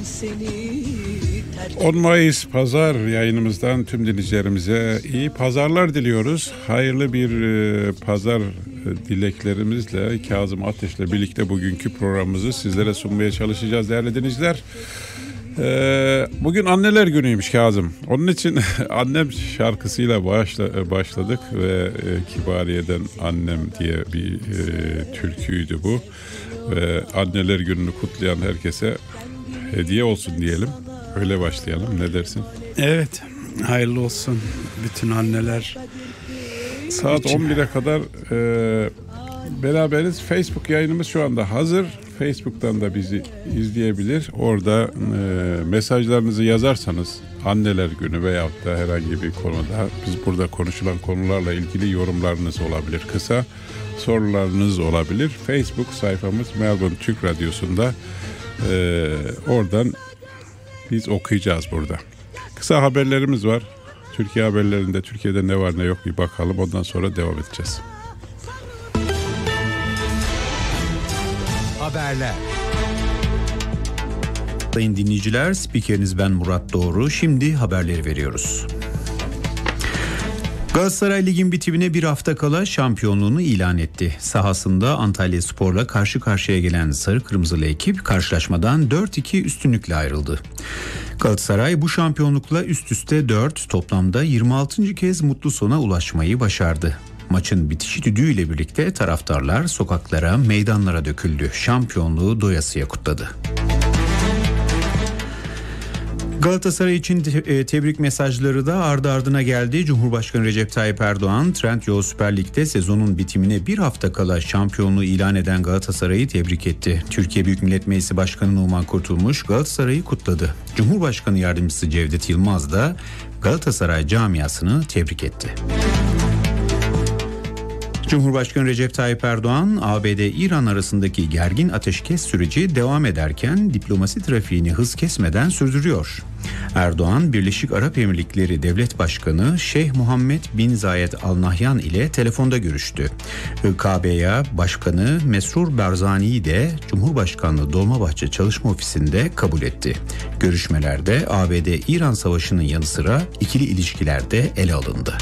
10 Mayıs Pazar yayınımızdan tüm dinleyicilerimize iyi pazarlar diliyoruz. Hayırlı bir pazar dileklerimizle Kazım Ateş'le birlikte bugünkü programımızı sizlere sunmaya çalışacağız değerli dinleyiciler. Bugün anneler günüymüş Kazım. Onun için annem şarkısıyla başladık ve Kibariye'den Annem diye bir türküydü bu. Anneler gününü kutlayan herkese hediye olsun diyelim. Öyle başlayalım. Ne dersin? Evet. Hayırlı olsun bütün anneler. Saat 11'e kadar beraberiz. Facebook yayınımız şu anda hazır. Facebook'tan da bizi izleyebilir. Orada mesajlarınızı yazarsanız anneler günü veyahut da herhangi bir konuda biz burada konuşulan konularla ilgili yorumlarınız olabilir. Kısa sorularınız olabilir. Facebook sayfamız Melbourne Türk Radyosu'nda. Oradan biz okuyacağız burada. Kısa haberlerimiz var. Türkiye haberlerinde Türkiye'de ne var ne yok bir bakalım. Ondan sonra devam edeceğiz. Haberler. Sayın dinleyiciler, spikeriniz ben Murat Doğru. Şimdi haberleri veriyoruz. Galatasaray ligin bitimine bir hafta kala şampiyonluğunu ilan etti. Sahasında Antalyaspor'la karşı karşıya gelen sarı kırmızılı ekip karşılaşmadan 4-2 üstünlükle ayrıldı. Galatasaray bu şampiyonlukla üst üste 4, toplamda 26. kez mutlu sona ulaşmayı başardı. Maçın bitişi düdüğüyle birlikte taraftarlar sokaklara, meydanlara döküldü. Şampiyonluğu doyasıya kutladı. Galatasaray için tebrik mesajları da ardı ardına geldi. Cumhurbaşkanı Recep Tayyip Erdoğan, Trendyol Süper Lig'de sezonun bitimine bir hafta kala şampiyonluğu ilan eden Galatasaray'ı tebrik etti. Türkiye Büyük Millet Meclisi Başkanı Numan Kurtulmuş Galatasaray'ı kutladı. Cumhurbaşkanı Yardımcısı Cevdet Yılmaz da Galatasaray camiasını tebrik etti. Cumhurbaşkanı Recep Tayyip Erdoğan, ABD-İran arasındaki gergin ateşkes süreci devam ederken diplomasi trafiğini hız kesmeden sürdürüyor. Erdoğan, Birleşik Arap Emirlikleri Devlet Başkanı Şeyh Muhammed bin Zayed Al Nahyan ile telefonda görüştü. KBA Başkanı Mesrur Barzani'yi de Cumhurbaşkanlığı Dolmabahçe Çalışma Ofisi'nde kabul etti. Görüşmelerde ABD-İran savaşının yanı sıra ikili ilişkiler de ele alındı.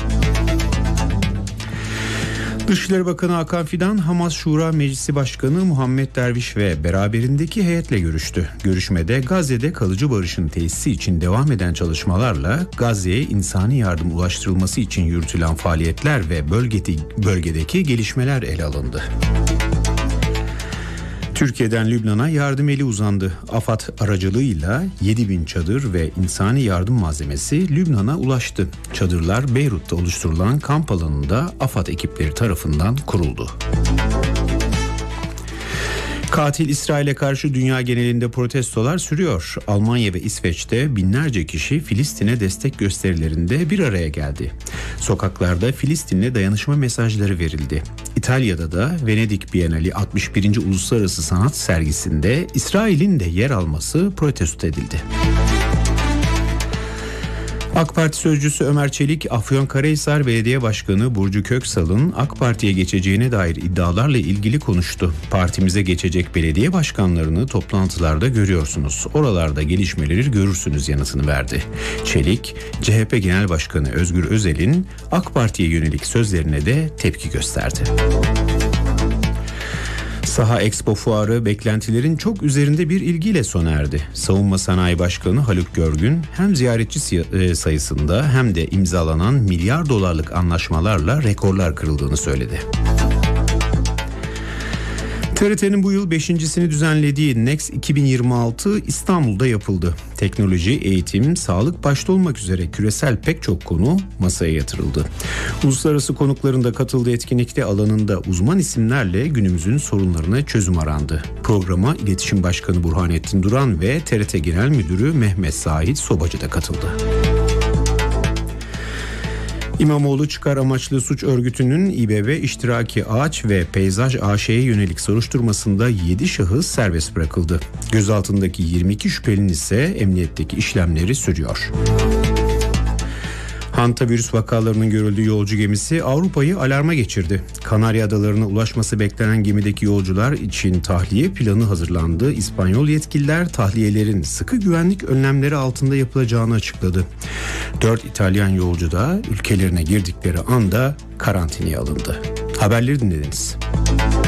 Dışişleri Bakanı Hakan Fidan, Hamas Şura Meclisi Başkanı Muhammed Derviş ve beraberindeki heyetle görüştü. Görüşmede Gazze'de kalıcı barışın tesisi için devam eden çalışmalarla Gazze'ye insani yardım ulaştırılması için yürütülen faaliyetler ve bölgedeki gelişmeler ele alındı. Türkiye'den Lübnan'a yardım eli uzandı. AFAD aracılığıyla 7.000 çadır ve insani yardım malzemesi Lübnan'a ulaştı. Çadırlar Beyrut'ta oluşturulan kamp alanında AFAD ekipleri tarafından kuruldu. Katil İsrail'e karşı dünya genelinde protestolar sürüyor. Almanya ve İsveç'te binlerce kişi Filistin'e destek gösterilerinde bir araya geldi. Sokaklarda Filistin'le dayanışma mesajları verildi. İtalya'da da Venedik Bienali 61. Uluslararası Sanat Sergisi'nde İsrail'in de yer alması protesto edildi. AK Parti sözcüsü Ömer Çelik, Afyonkarahisar Belediye Başkanı Burcu Köksal'ın AK Parti'ye geçeceğine dair iddialarla ilgili konuştu. Partimize geçecek belediye başkanlarını toplantılarda görüyorsunuz. Oralarda gelişmeleri görürsünüz yanıtını verdi. Çelik, CHP Genel Başkanı Özgür Özel'in AK Parti'ye yönelik sözlerine de tepki gösterdi. Saha Expo Fuarı beklentilerin çok üzerinde bir ilgiyle sona erdi. Savunma Sanayi Başkanı Haluk Görgün hem ziyaretçi sayısında hem de imzalanan milyar dolarlık anlaşmalarla rekorlar kırıldığını söyledi. TRT'nin bu yıl 5.sini düzenlediği Next 2026 İstanbul'da yapıldı. Teknoloji, eğitim, sağlık başta olmak üzere küresel pek çok konu masaya yatırıldı. Uluslararası konukların da katıldığı etkinlikte alanında uzman isimlerle günümüzün sorunlarına çözüm arandı. Programa İletişim Başkanı Burhanettin Duran ve TRT Genel Müdürü Mehmet Zahit Sobacı da katıldı. İmamoğlu çıkar amaçlı suç örgütünün İBB İştiraki Ağaç ve Peyzaj AŞ'ye yönelik soruşturmasında 7 şahıs serbest bırakıldı. Gözaltındaki 22 şüphelinin ise emniyetteki işlemleri sürüyor. Hantavirüs vakalarının görüldüğü yolcu gemisi Avrupa'yı alarma geçirdi. Kanarya Adalarına ulaşması beklenen gemideki yolcular için tahliye planı hazırlandı. İspanyol yetkililer tahliyelerin sıkı güvenlik önlemleri altında yapılacağını açıkladı. 4 İtalyan yolcu da ülkelerine girdikleri anda karantinaya alındı. Haberleri dinlediniz.